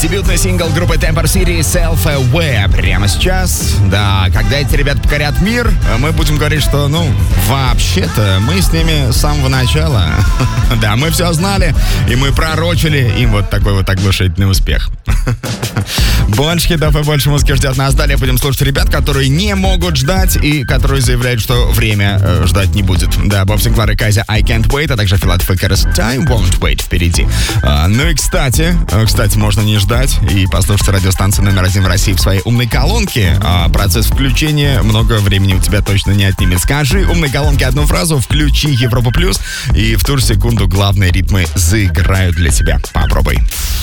Дебютный сингл группы Temper City Self-Aware прямо сейчас. Да, когда эти ребята покорят мир, мы будем говорить, что, вообще-то мы с ними с самого начала. Да, мы все знали, и мы пророчили им вот такой вот оглушительный успех. Больше хитов и больше музыки ждет нас. Далее будем слушать ребят, которые не могут ждать и которые заявляют, что время ждать не будет. Да, Боб Синклар и Казя I Can't Wait, а также Филатов и Кэрос Time Won't Wait впереди. Ну и кстати, можно не ждать и послушать радиостанцию номер 1 в России в своей умной колонке. Процесс включения много времени у тебя точно не отнимет. Скажи умной колонке одну фразу, включи Европа Плюс, и в ту же секунду главные ритмы заиграют для тебя. Попробуй.